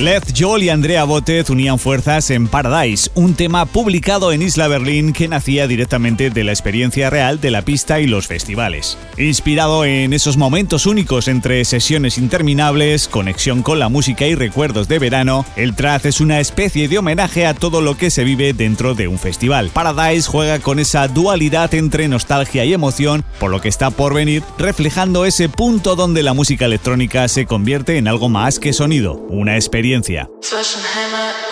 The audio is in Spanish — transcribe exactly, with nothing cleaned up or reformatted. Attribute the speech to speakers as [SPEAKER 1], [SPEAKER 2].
[SPEAKER 1] Leth Joel y Andrea Botet unían fuerzas en Paradise, un tema publicado en Isla Berlin que nacía directamente de la experiencia real de la pista y los festivales. Inspirado en esos momentos únicos entre sesiones interminables, conexión con la música y recuerdos de verano, el track es una especie de homenaje a todo lo que se vive dentro de un festival. Paradise juega con esa dualidad entre nostalgia y emoción por lo que está por venir, reflejando ese punto donde la música electrónica se convierte en algo más que sonido, una experiencia.